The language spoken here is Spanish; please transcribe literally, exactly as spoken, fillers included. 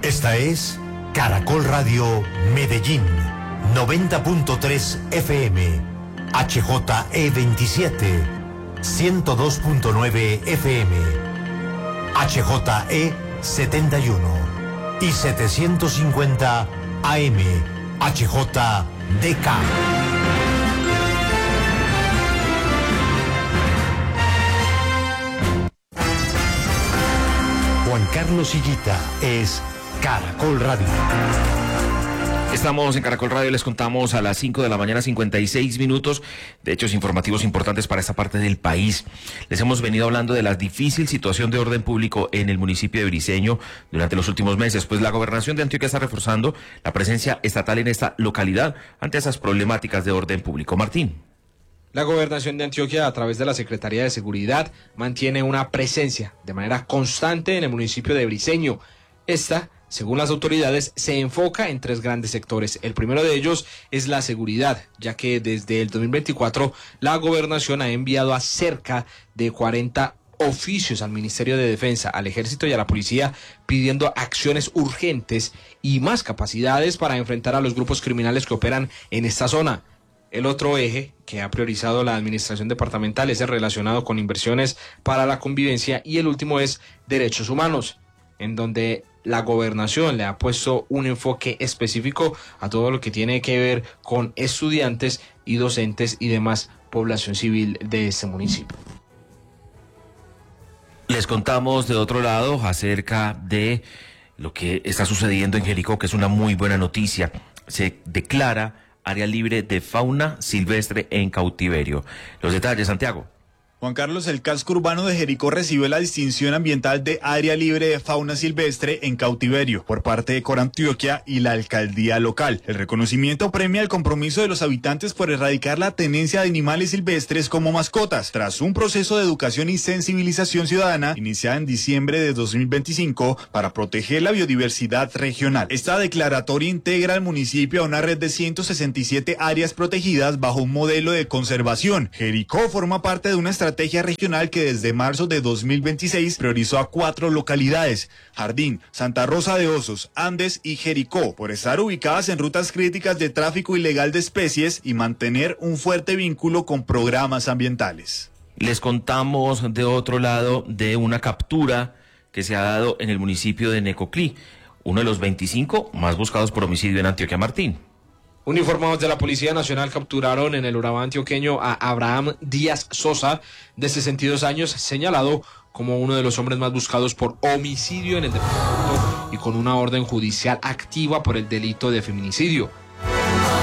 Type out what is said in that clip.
Esta es Caracol Radio Medellín, noventa punto tres F M, H J E veintisiete, ciento dos punto nueve F M, H J E setenta y uno y setecientos cincuenta A M, H J D K. Juan Carlos Higuita es Caracol Radio. Estamos en Caracol Radio y les contamos a las cinco de la mañana, cincuenta y seis minutos, de hechos informativos importantes para esta parte del país. Les hemos venido hablando de la difícil situación de orden público en el municipio de Briceño durante los últimos meses, pues la gobernación de Antioquia está reforzando la presencia estatal en esta localidad ante esas problemáticas de orden público. Martín. La gobernación de Antioquia, a través de la Secretaría de Seguridad, mantiene una presencia de manera constante en el municipio de Briceño. Esta, según las autoridades, se enfoca en tres grandes sectores. El primero de ellos es la seguridad, ya que desde el dos mil veinticuatro la gobernación ha enviado a cerca de cuarenta oficios al Ministerio de Defensa, al Ejército y a la Policía, pidiendo acciones urgentes y más capacidades para enfrentar a los grupos criminales que operan en esta zona. El otro eje que ha priorizado la administración departamental es el relacionado con inversiones para la convivencia, y el último es derechos humanos, en donde la gobernación le ha puesto un enfoque específico a todo lo que tiene que ver con estudiantes y docentes y demás población civil de este municipio. Les contamos de otro lado acerca de lo que está sucediendo en Jericó, que es una muy buena noticia. Se declara área libre de fauna silvestre en cautiverio. Los detalles, Santiago. Juan Carlos, el casco urbano de Jericó recibió la distinción ambiental de área libre de fauna silvestre en cautiverio por parte de Corantioquia y la alcaldía local. El reconocimiento premia el compromiso de los habitantes por erradicar la tenencia de animales silvestres como mascotas, tras un proceso de educación y sensibilización ciudadana iniciada en diciembre de dos mil veinticinco para proteger la biodiversidad regional. Esta declaratoria integra al municipio a una red de ciento sesenta y siete áreas protegidas bajo un modelo de conservación. Jericó forma parte de una estrategia estrategia regional que desde marzo de dos mil veintiséis priorizó a cuatro localidades: Jardín, Santa Rosa de Osos, Andes y Jericó, por estar ubicadas en rutas críticas de tráfico ilegal de especies y mantener un fuerte vínculo con programas ambientales. Les contamos de otro lado de una captura que se ha dado en el municipio de Necoclí, uno de los veinticinco más buscados por homicidio en Antioquia. Martín. Uniformados de la Policía Nacional capturaron en el Urabá antioqueño a Abraham Díaz Sosa, de sesenta y dos años, señalado como uno de los hombres más buscados por homicidio en el departamento y con una orden judicial activa por el delito de feminicidio.